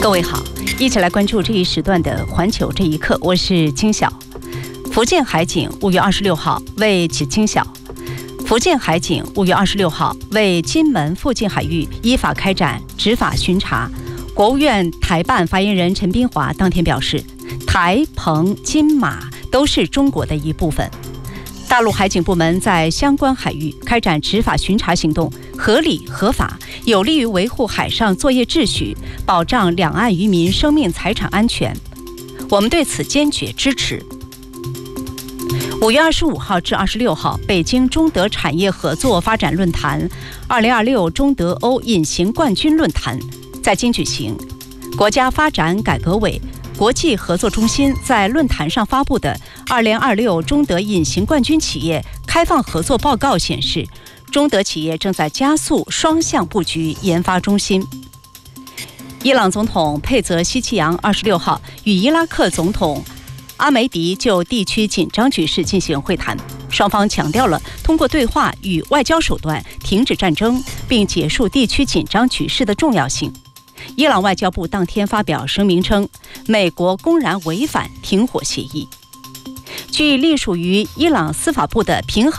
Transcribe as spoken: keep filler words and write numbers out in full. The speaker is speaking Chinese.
各位好，一起来关注这一时段的环球这一刻，我是金晓。福建海警五月二十六号为金晓。福建海警五月二十六号为金门附近海域依法开展执法巡查。国务院台办发言人陈斌华当天表示，台、澎、金、马都是中国的一部分。大陆海警部门在相关海域开展执法巡查行动，合理合法，有利于维护海上作业秩序，保障两岸渔民生命财产安全。我们对此坚决支持。五月二十五号至二十六号，北京中德产业合作发展论坛二零二六中德欧隐形冠军论坛在京举行。国家发展改革委国际合作中心在论坛上发布的二零二六中德隐形冠军企业开放合作报告显示，中德企业正在加速双向布局研发中心。伊朗总统佩泽希奇扬二十六号与伊拉克总统阿梅迪就地区紧张局势进行会谈，双方强调了通过对话与外交手段停止战争并结束地区紧张局势的重要性。伊朗外交部当天发表声明称，美国公然违反停火协议。据隶属于伊朗司法部的平衡